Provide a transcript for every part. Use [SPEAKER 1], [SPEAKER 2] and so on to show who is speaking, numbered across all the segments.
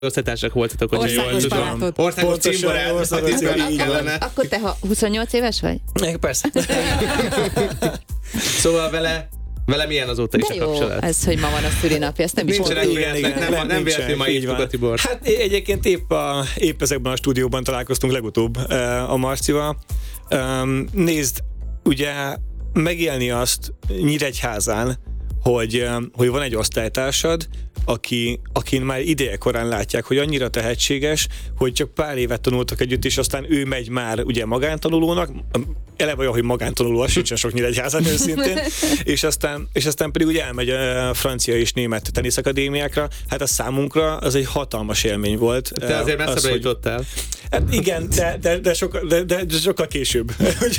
[SPEAKER 1] osztálytársak voltatok, hogy
[SPEAKER 2] Országos barátot.
[SPEAKER 1] Országos címbarát kellene.
[SPEAKER 3] Akkor te 28 éves vagy?
[SPEAKER 2] Persze.
[SPEAKER 1] Szóval vele milyen azóta is
[SPEAKER 3] De
[SPEAKER 1] a
[SPEAKER 3] jó,
[SPEAKER 1] kapcsolat?
[SPEAKER 3] ez, hogy ma van a szülinapja, ezt nem is
[SPEAKER 1] Nincsenek
[SPEAKER 3] mondom.
[SPEAKER 1] ilyenek, nem véletlenül ma írtuk a Tibor.
[SPEAKER 2] Hát egyébként épp ezekben a stúdióban találkoztunk legutóbb a Marcival. Nézd, ugye megélni azt Nyíregyházán, hogy van egy osztálytársad, akin már idejekorán látják, hogy annyira tehetséges, hogy csak pár évet tanultak együtt, és aztán ő megy már ugye magántanulónak, eleve olyan, hogy magántanuló, az sincsen sok Nyíregyházán őszintén, és aztán pedig ugye elmegy a francia és német teniszakadémiákra, hát a számunkra az egy hatalmas élmény volt.
[SPEAKER 1] Te azért messzebbre jutottál.
[SPEAKER 2] Hát igen, de sokkal később.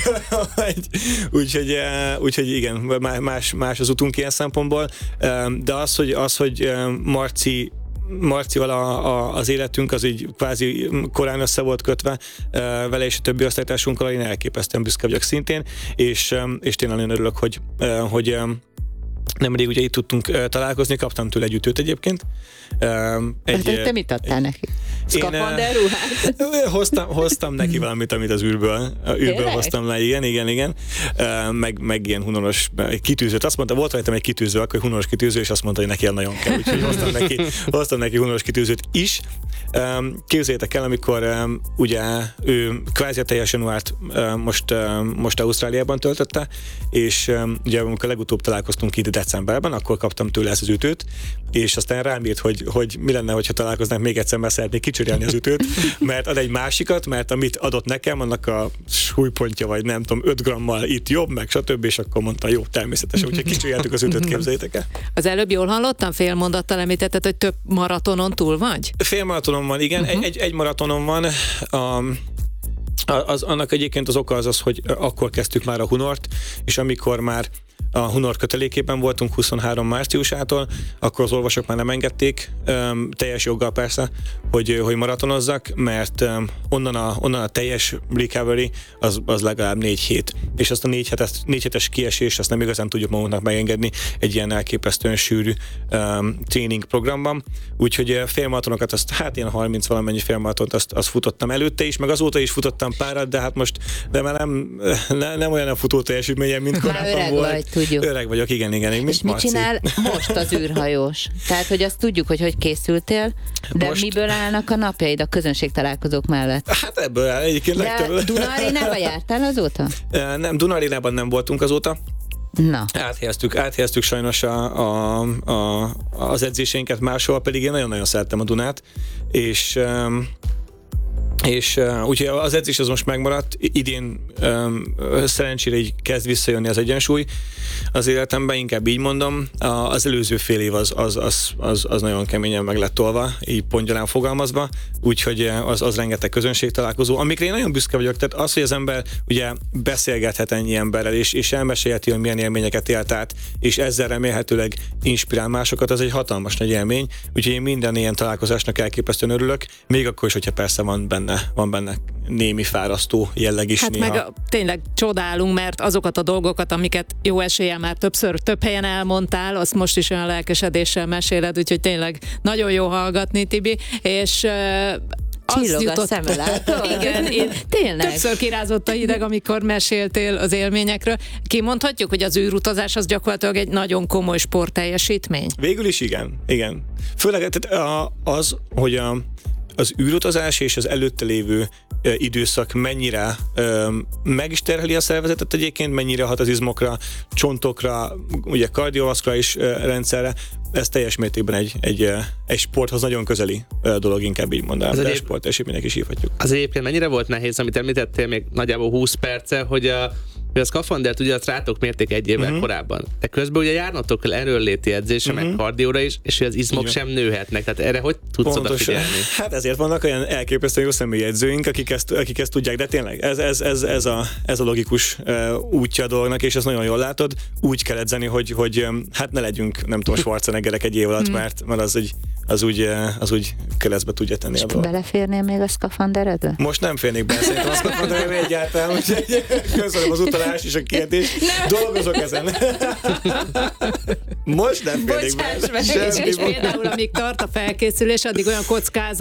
[SPEAKER 2] Úgyhogy igen, más az utunk ilyen szempontból, de az, hogy Marcival az életünk az így kvázi korán össze volt kötve vele és a többi osztálytársunkkal, én elképesztően büszke vagyok szintén, és tényleg nagyon örülök, hogy nemrég ugye itt tudtunk találkozni, kaptam tőle egy ütőt egyébként.
[SPEAKER 3] Te mit adtál neki? Szkafander ruhát?
[SPEAKER 2] Hoztam neki valamit, amit az űrből hoztam le, igen. Meg ilyen hunoros kitűzőt. Azt mondta, volt rajtam egy kitűző, akkor egy hunoros kitűző, és azt mondta, hogy neki nagyon kell, úgyhogy hoztam neki hunoros kitűzőt is. Képzeljétek el, amikor ugye ő kvázi a teljes januárt most Ausztráliában töltötte, és ugye amikor legutóbb találkoztunk itt decemberben, akkor kaptam tőle ezt az ütőt, és aztán rám írt, hogy mi lenne, hogyha találkoznánk még egyszer, mert szeretnék kicserélni az ütőt, mert ad egy másikat, mert amit adott nekem, annak a súlypontja, vagy nem tudom, 5 grammal itt jobb, meg stb., és akkor mondta, jó, természetesen, úgyhogy kicseréltük az ütőt, képzeljétek el.
[SPEAKER 4] Az előbb jól hallottam, fél mondattal említetted, hogy több maratonon túl vagy?
[SPEAKER 2] Fél maratonon van, igen, egy maratonon van. Annak egyébként az oka az, hogy akkor kezdtük már a Hunort, és amikor már a Hunor kötelékében voltunk 23 márciusától, akkor az orvosok már nem engedték, teljes joggal persze, hogy maratonozzak, mert onnan a teljes recovery az legalább 4 hét, és azt a 4 hetes kiesés, azt nem igazán tudjuk magunknak megengedni egy ilyen elképesztően sűrű tréning programban, úgyhogy félmaratonokat, hát ilyen 30 valamennyi félmaratont azt futottam előtte is, meg azóta is futottam párat, de hát most már nem olyan a futó teljesítményem, mint korábban volt.
[SPEAKER 3] Vagy, tudjuk.
[SPEAKER 2] Öreg vagyok, igen.
[SPEAKER 3] És mit csinál most az űrhajós? Tehát, hogy azt tudjuk, hogy készültél, de most miből állnak a napjaid a közönségtalálkozók mellett?
[SPEAKER 2] Hát ebből áll egyébként legtöbb.
[SPEAKER 3] De Duna Arénába jártál azóta?
[SPEAKER 2] Nem, Duna Arénában nem voltunk azóta.
[SPEAKER 3] Na.
[SPEAKER 2] Áthelyeztük sajnos az edzéseinket máshol, pedig én nagyon-nagyon szerettem a Dunát, és úgyhogy az edzés az most megmaradt, idén szerencsére így kezd visszajönni az egyensúly az életemben, inkább így mondom. Az előző fél év az nagyon keményen meg lett tolva, így pongyolán fogalmazva, úgyhogy az rengeteg közönségtalálkozó, amikre én nagyon büszke vagyok, tehát az, hogy az ember ugye beszélgethet ennyi emberrel, és elmesélheti, hogy milyen élményeket élt át, és ezzel remélhetőleg inspirál másokat, az egy hatalmas nagy élmény, úgyhogy én minden ilyen találkozásnak elképesztően örülök, még akkor is, hogyha persze van benne némi fárasztó jelleg is.
[SPEAKER 4] Hát
[SPEAKER 2] néha.
[SPEAKER 4] meg tényleg csodálunk, mert azokat a dolgokat, amiket jó eséllyel már több helyen elmondtál, azt most is olyan lelkesedéssel meséled, úgyhogy tényleg nagyon jó hallgatni, Tibi, és
[SPEAKER 3] csillog a szeme, látod?
[SPEAKER 4] Igen,
[SPEAKER 3] tényleg.
[SPEAKER 4] Többször kirázott a hideg, amikor meséltél az élményekről. Kimondhatjuk, hogy az űrutazás az gyakorlatilag egy nagyon komoly sportteljesítmény?
[SPEAKER 2] Végül is igen. Főleg az, hogy az űrutazás és az előtte lévő időszak mennyire meg is terheli a szervezetet egyébként, mennyire hat az izmokra, csontokra, ugye kardiovaszkuláris rendszerre, ez teljes mértékben egy sporthoz nagyon közeli dolog, inkább így mondanám, de sportteljesítménynek is hívhatjuk.
[SPEAKER 1] Az egyébként mennyire volt nehéz, amit említettél még nagyjából 20 perce, hogy a szkafandert ugye azt rátok mérték egy évvel korábban. De közben ugye járnatok kell erőnléti edzésre, meg kardióra is, és hogy az izmok sem nőhetnek. Tehát erre hogy tudsz odafigyelni?
[SPEAKER 2] Hát ezért vannak olyan elképesztően jó személyedzőink, akik ezt tudják, de tényleg ez a logikus útja a dolognak, és ezt nagyon jól látod. Úgy kell edzeni, hogy hát ne legyünk, nem tudom, Schwarzeneggerek egy év alatt, mert az úgy keresztbe tudja tenni a dolgot.
[SPEAKER 3] Beleférnél még a szkafanderedbe?
[SPEAKER 2] Most nem férnék bele, szerintem a szkafanderedbe egyáltalán, úgyhogy közölöm az utalást. Balázs és a kérdés. Dolgozok ezen. Most nem félnék
[SPEAKER 4] Bocsáss meg, és például amíg tart a felkészülés, addig olyan kockázat,